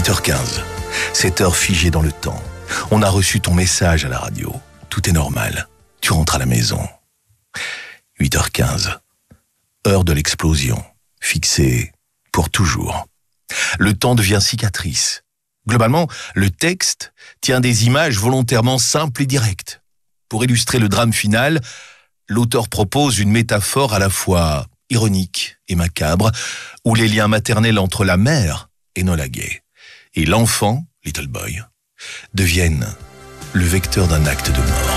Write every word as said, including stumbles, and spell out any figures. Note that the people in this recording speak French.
huit heures quinze, cette heure figée dans le temps. On a reçu ton message à la radio. Tout est normal. Tu rentres à la maison. huit heures quinze, heure de l'explosion, fixée pour toujours. Le temps devient cicatrice. Globalement, le texte tient des images volontairement simples et directes. Pour illustrer le drame final, l'auteur propose une métaphore à la fois ironique et macabre, où les liens maternels entre la mère, Enola Gay, et l'enfant, Little Boy, deviennent le vecteur d'un acte de mort.